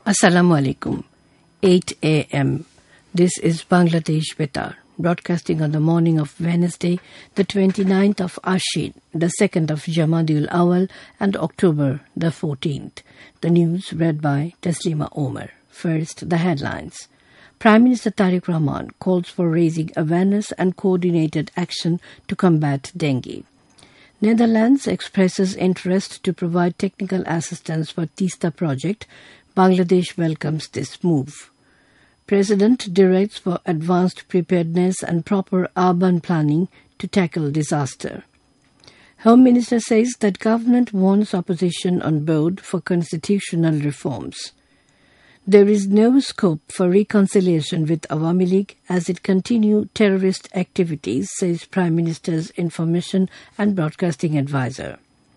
Assalamu alaikum. 8 a.m. This is Bangladesh Betar, broadcasting on the morning of Wednesday, the 29th of Ashid, the 2nd of Jamadil Awal, and October the 14th. The news read by Taslima Omar. First, the headlines. Prime Minister Tariq Rahman calls for raising awareness and coordinated action to combat dengue. Netherlands expresses interest to provide technical assistance for Teesta project. Bangladesh welcomes this move. President directs for advanced preparedness and proper urban planning to tackle disaster. Home Minister says that government warns opposition on board for constitutional reforms. There is no scope for reconciliation with Awami League as it continue terrorist activities, says Prime Minister's Information and Broadcasting Advisor.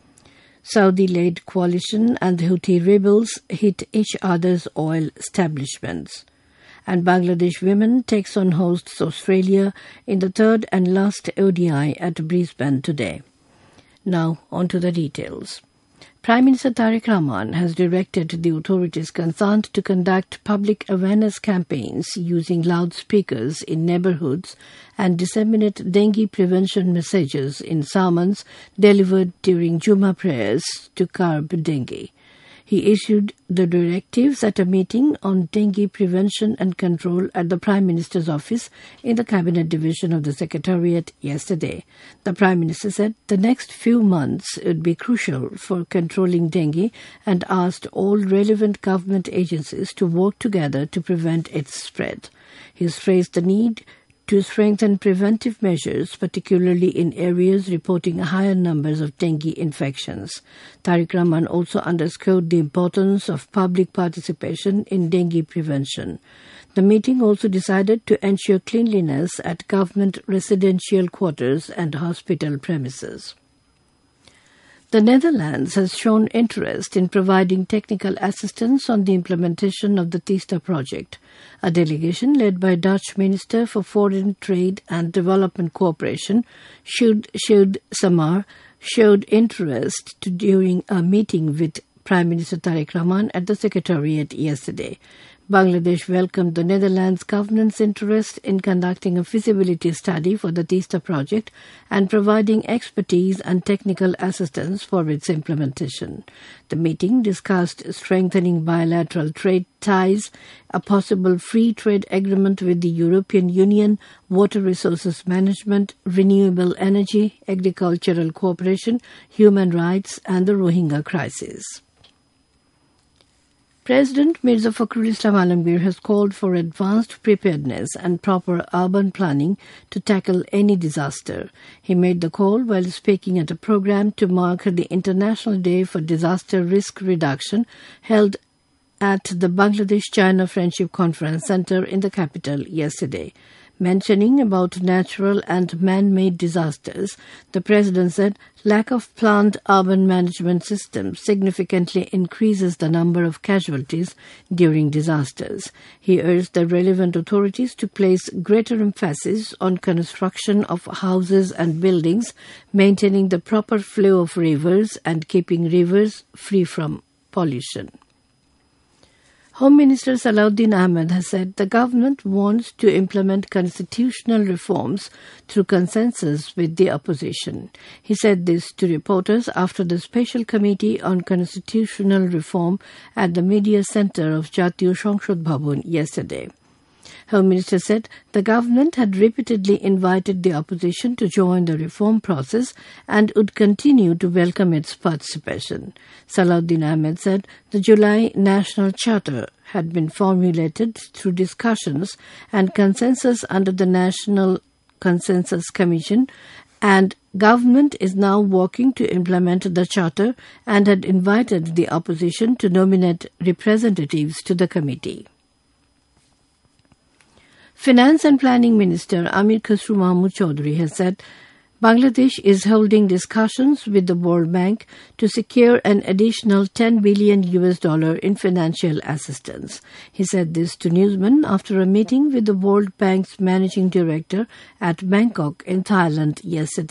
Saudi-led coalition and the Houthi rebels hit each other's oil establishments. And Bangladesh women takes on hosts Australia in the third and last ODI at Brisbane today. Now, on to the details. Prime Minister Tariq Rahman has directed the authorities concerned to conduct public awareness campaigns using loudspeakers in neighbourhoods and disseminate dengue prevention messages in sermons delivered during Jummah prayers to curb dengue. He issued the directives at a meeting on dengue prevention and control at the Prime Minister's office in the Cabinet Division of the Secretariat yesterday. The Prime Minister said the next few months would be crucial for controlling dengue and asked all relevant government agencies to work together to prevent its spread. He stressed the need to strengthen preventive measures, particularly in areas reporting higher numbers of dengue infections. Tariq Rahman also underscored the importance of public participation in dengue prevention. The meeting also decided to ensure cleanliness at government residential quarters and hospital premises. The Netherlands has shown interest in providing technical assistance on the implementation of the Teesta project. A delegation led by Dutch Minister for Foreign Trade and Development Cooperation, Sjoerd Samar, showed interest during a meeting with Prime Minister Tariq Rahman at the Secretariat yesterday. Bangladesh welcomed the Netherlands government's interest in conducting a feasibility study for the Teesta project and providing expertise and technical assistance for its implementation. The meeting discussed strengthening bilateral trade ties, a possible free trade agreement with the European Union, water resources management, renewable energy, agricultural cooperation, human rights, and the Rohingya crisis. President Mirza Fakhrul Islam Alamgir has called for advanced preparedness and proper urban planning to tackle any disaster. He made the call while speaking at a program to mark the International Day for Disaster Risk Reduction held at the Bangladesh-China Friendship Conference Center in the capital yesterday. Mentioning about natural and man-made disasters, the President said lack of planned urban management systems significantly increases the number of casualties during disasters. He urged the relevant authorities to place greater emphasis on construction of houses and buildings, maintaining the proper flow of rivers and keeping rivers free from pollution. Home Minister Salahuddin Ahmed has said the government wants to implement constitutional reforms through consensus with the opposition. He said this to reporters after the Special Committee on Constitutional Reform at the Media Center of Jatiyo সংসদ Bhavan yesterday. Home Minister said the government had repeatedly invited the opposition to join the reform process and would continue to welcome its participation. Salahuddin Ahmed said the July National Charter had been formulated through discussions and consensus under the National Consensus Commission, and government is now working to implement the charter and had invited the opposition to nominate representatives to the committee. Finance and Planning Minister Amir Khusru Mahmood Chaudhry has said Bangladesh is holding discussions with the World Bank to secure an additional $10 billion in financial assistance. He said this to newsmen after a meeting with the World Bank's managing director at Bangkok in Thailand yesterday.